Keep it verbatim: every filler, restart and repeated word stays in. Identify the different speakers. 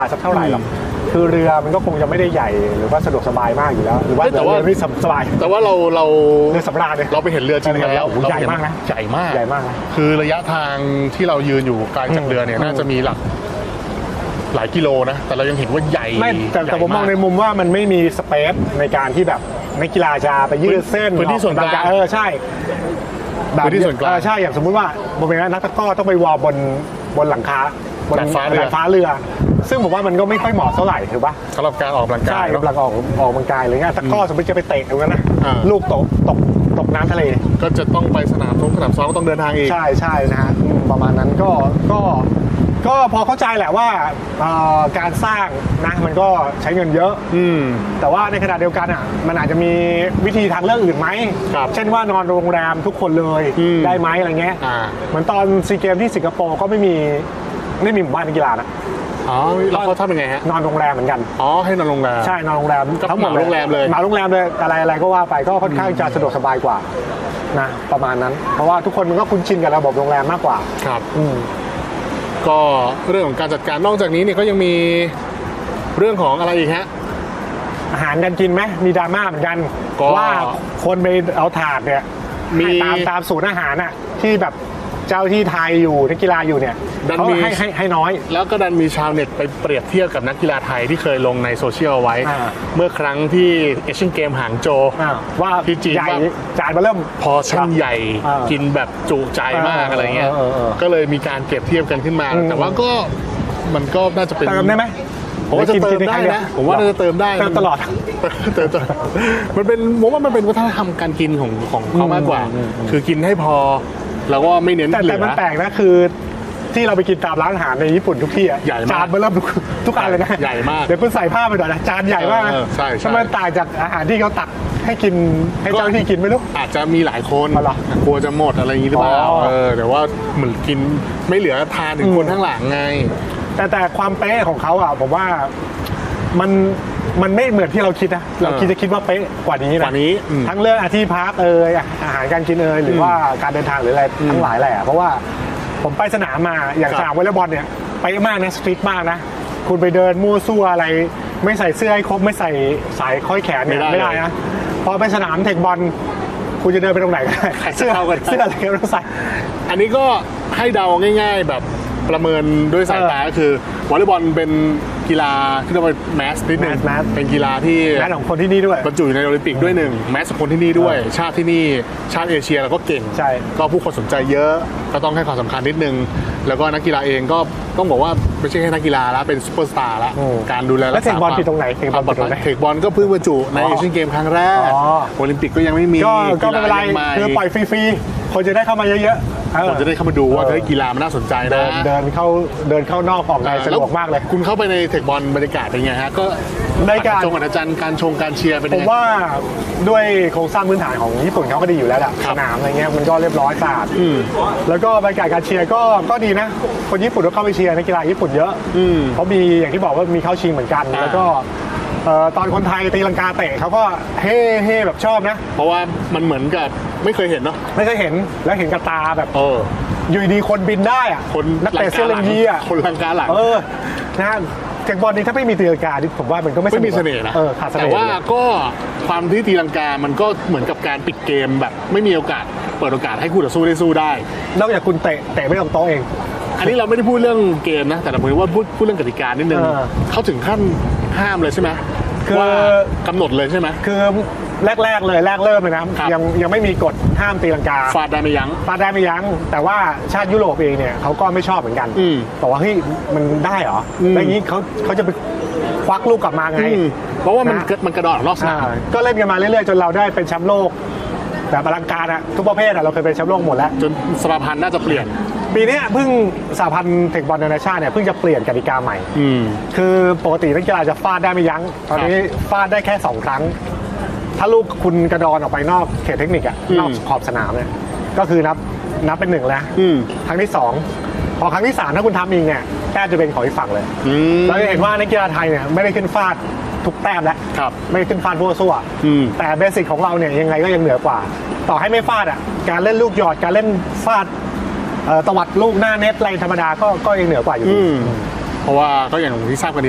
Speaker 1: สักเท่าไหร่หรอกคือเรือมันก็คงจะไม่ได้ใหญ่หรือว่าสะดวกสบายมากอยู่แล้วหรือว่าแต่ว่าไม่สบาย
Speaker 2: แต่ว่าเราเรา
Speaker 1: เรือสำราญเนี่ย
Speaker 2: เราไปเห็นเรือจริงแล้ว
Speaker 1: ใหญ่มากนะ
Speaker 2: ใหญ่มาก
Speaker 1: ใหญ่มากนะ
Speaker 2: คือระยะทางที่เรายืนอยู่ไกลจากเรือเนี่ยน่าจะมีหลักหลายกิโลนะแต่เรายังเห็นว่าใหญ่
Speaker 1: ไม่แต่แต่ผมมองในมุมว่ามันไม่มีสเปซในการที่แบบนักกีฬาจะไปยืดเส้น
Speaker 2: พื้นที่ส่วนกลาง
Speaker 1: เออใช่
Speaker 2: แบบพื้นที่ส่วนกลาง
Speaker 1: ใช่อย่างสมมุติว่าบนเป็นนักตะก้อต้องไปวอลบนบนหลังคาบน
Speaker 2: ฟ้าเรือ
Speaker 1: ฟ้าเรือซึ่งผมว่ามันก็ไม่ค่อยเหมาะเท่าไหร่ถูกปะ
Speaker 2: สำหรับการออกกำลังกาย
Speaker 1: ใช่กำลังออกออกกำลังกายเลยไงตะก้อสมมติจะไปเตะตรงนั้นนะลูกตกตกตกน้ำทะเล
Speaker 2: ก็จะต้องไปสนามทงสนามซ้อมก็ต้องเดินทางอีก
Speaker 1: ใช่ใช่นะฮะประมาณนั้นก็ก็ก็พอเข้าใจแหละว่าการสร้างนะมันก็ใช้เงินเยอะ
Speaker 2: อืม
Speaker 1: แต่ว่าในขณะเดียวกันอ่ะมันอาจจะมีวิธีทางเลือกอื่นไหมเช่นว่านอนโรงแรมทุกคนเลยได้ไหมอะไรเงี้ยเหมือนตอนซีเกมที่สิงคโปร์ก็ไม่มีไม่มีหมู่บ้านนักกีฬานะ
Speaker 2: อ๋อแล้วเขาทำยังไงฮะ
Speaker 1: นอนโรงแรมเหมือนกัน
Speaker 2: อ๋อให้นอนโรงแรม
Speaker 1: ใช่นอนโรงแรม
Speaker 2: ทั้งหมดโรงแรมเลย
Speaker 1: มาโรงแรมเลยอะไรอะไรก็ว่าไปก็ค่อนข้างจะสะดวกสบายกว่านะประมาณนั้นเพราะว่าทุกคนมันก็คุ้นชินกับระบบโรงแรมมากกว่า
Speaker 2: ครับอืมก็เรื่องของการจัดการนอกจากนี้เนี่ยก็ยังมีเรื่องของอะไรอีกฮะ
Speaker 1: อาหารการกินไหมมีดราม่าเหมือนกันว่าคนไปเอาถาดเนี่ยมีตามตามศูนย์อาหารน่ะที่แบบเจ้าที่ไทยอยู่นักกีฬาอยู่เนี่ยเขาให้ให้ให้น้อย
Speaker 2: แล้วก็ดันมีชาวเน็ตไปเปรียบเทียบกับนักกีฬาไทยที่เคยลงในโซเชียลไว้เมื่อครั้งที่เอเชียนเกมหางโจว
Speaker 1: ว่า
Speaker 2: ที่จีนว่า
Speaker 1: จานมาเริ่ม
Speaker 2: พอชั่นใหญ่กินแบบจุใจมากอะไรเงี้ยก็เลยมีการเปรียบเทียบกันขึ้นมาแต่ว่าก็มันก็น่าจะเป็น
Speaker 1: เติมได้ไหม
Speaker 2: ผมว่าจะเติมได้นะผมว่าจะเติมได้
Speaker 1: เติมตลอด
Speaker 2: เติมมันเป็นผมว่ามันเป็นวัฒนธรรมการกินของของเขามากกว่าคือกินให้พอแล้วก็ไม่เน้นเหลือ
Speaker 1: แต่มันแปลกนะคือที่เราไปกินตามร้านอาหารในญี่ปุ่นทุกที่อ่ะจานมันเริ่มทุกอันเลยนะ
Speaker 2: ใหญ่มาก
Speaker 1: เดี๋ยวคุณใส่ผ้าไปหน่อยนะจานใหญ่มาก
Speaker 2: ใช่ใช่
Speaker 1: มันต่างจากอาหารที่เขาตักให้กินให้เจ้าที่กินไม่รู้
Speaker 2: อาจจะมีหลายคนกลัวจะหมดอะไรอย่างนี้หรือเปล่าเออแต่ว่าเหมือนกินไม่เหลือทานถึงคนข้างหลังไง
Speaker 1: แต่แต่ความเป๊ะของเขาอ่ะผมว่ามันมันไม่เหมือนที่เราคิดนะเราคิดจะคิดว่าเป๊ะกว่านี้นะทั้งเรื่องอาที่พักเอยอาหารการกินเอยหรือว่าการเดินทางหรืออะไรทั้งหลายแหละเพราะว่าผมไปสนามมาอย่างสนามวอลเลย์บอลเนี่ยเป๊ะมากนะสตรีทมากนะคุณไปเดินมั่วซั่วอะไรไม่ใส่เสื้อให้ครบไม่ใส่สายค้อยแขนเนี่ยไม่ได้นะพอไปสนามเทคบอลคุณจะเดินไปตรงไหนก็ได้เสื้อเสื้ออะไรก็ต้องใส่
Speaker 2: อันนี้ก็ให้เดาง่ายๆแบบประเมินด้วยสายตาก็คือวอลเลย์บอลเป็นกีฬาที่เรียกว่าแมสนิดนึงเป็นกีฬาที่
Speaker 1: แมสของคนที่นี่ด้วย
Speaker 2: บรรจุอยู่ในโอลิมปิกด้วยหนึ่งแมสของคนที่นี่ด้วยชาติที่นี่ชาติเอเชียเราก็เก่งก็ผู้คนสนใจเยอะก็ต้องให้ความสำคัญนิดนึงแล้วก็นักกีฬาเองก็ต้องบอกว่าไม่ใช่แค่นักกีฬาแล้วเป็นซูเปอร์สตาร์แล้วการดูแล
Speaker 1: รักษาความปลอดภัยตรงไหนเทคบอลตรงไหน
Speaker 2: เทคบอลก็เพิ่งบรรจุในเอเชียนเกมครั้งแรกโอลิมปิกก็ยังไม่มี
Speaker 1: ก็ไม่เป็นไรคือปล่อยฟรีๆคนจะได้เข้ามาเยอะ
Speaker 2: ๆคนจะได้เข้ามาดูว่าเฮ้ยกีฬามันน่าสนใจนะ
Speaker 1: เดินเข้าเดินเข้านอกออกในสะดวกมากเลย
Speaker 2: คุณเข้าไปในเทคบอลบรรยากาศเป็นไงฮะก็
Speaker 1: ในการ
Speaker 2: ชงอาจารย์การชงการเชียร์เป็นไง
Speaker 1: ผมว่าด้วยโครงสร้างพื้นฐานของญี่ปุ่นเขาก็ดีอยู่แล้วแหละสนามอะไรเงี้ยมันก็เรียบร้อยสะอาดแล้วก็บรรยากาศการเชียร์ก็ก็ดีนะคนญี่ปุ่นก็เข้าไปเชียร์นักกีฬาญี่ปุ่นเยอะเขามีอย่างที่บอกว่ามีเข้าชิงเหมือนกันแล้วก็ตอนคนไทยตีลังกาเตะเขาก็เฮ่เฮ่แบบชอบนะ
Speaker 2: เพราะว่ามันเหมือนกับไม่เคยเห็นเนาะ
Speaker 1: ไม่เคยเห็นแล้วเห็นกับตาแบบ
Speaker 2: เออ
Speaker 1: อยู่ดีคนบินได้อะ
Speaker 2: คน
Speaker 1: นักเตะเซเลนยีอ่ะ
Speaker 2: คนลังกาหลัง
Speaker 1: เออนะเทคบอลนี้ถ้าไม่มีตีลังกาผมว่ามันก็ไม่
Speaker 2: มีเสน่ห์นะแต่ว่าก็ความที่ตีลังกามันก็เหมือนกับการปิดเกมแบบไม่มีโอกาสเปิดโอกาสให้คู่ต่อสู้ได้สู้ได้
Speaker 1: นอกจากคุณเตะเตะไม่ลงโต๊ะเอง
Speaker 2: อันนี้เราไม่ได้พูดเรื่องเกมนะแต่เราพูดว่าพูดพูดเรื่องกติกานิดนึงเขาถึงขั้นห้ามเลยใช่ไหมว่ากำหนดเลยใช่ไหม
Speaker 1: คือแรกๆเลยแรกเริ่มเลยนะยังยังไม่มีกฎห้ามตีลังกา
Speaker 2: ฟาดได้ไม่ยั้ง
Speaker 1: ฟาดได้ไม่ยั้งแต่ว่าชาติยุโรปเองเนี่ยเขาก็ไม่ชอบเหมือนกันบอกว่าเฮ้ยมันได้เหรอแล้วอย่างนี้เขาเขาจะไปควักลูกกลับมาไง
Speaker 2: เพราะว่ามันมันกระโดดรอบสนาม
Speaker 1: ก็เล่นกันมาเรื่อยๆจนเราได้เป็นแชมป์โลกแบบอลังการอะทุกประเภทอะเราเคยเป็นแชมป์โลกหมดแล้ว
Speaker 2: จนสมาพันธ์น่าจะเปลี่ยน
Speaker 1: ปีนี้เพิ่งสหพันธ์เทคบอลนานาชาติเนี่ยเพิ่งจะเปลี่ยนกติกาใหม่คือปกตินักกีฬาจะฟาดได้ไม่ยั้งตอนนี้ฟาดได้แค่สองครั้งถ้าลูกคุณกระดอนออกไปนอกเขตเทคนิคอะนอกขอบสนามเนี่ยก็คือนับนับเป็นหนึ่งแล้วครั้งที่สองพอครั้งที่สามถ้าคุณทำเองเนี่ยแต้มจะเป็นของอีกฝั่งเลยเราจะเห็นว่านักกีฬาไทยเนี่ยไม่ได้ขึ้นฟาดทุกแต้มแล้วไม่ขึ้นฟาดพวกสู้อะแต่เบสิกของเราเนี่ยยังไงก็ยังเหนือกว่าต่อให้ไม่ฟาดอะการเล่นลูกหยอดการเล่นฟาดตวัดลูกหน้าเน็ตอะไรธรรมดาก็ก็ยังเหนือกว่าอยู่ดี
Speaker 2: เพราะว่าก็อย่างที่ทราบกัน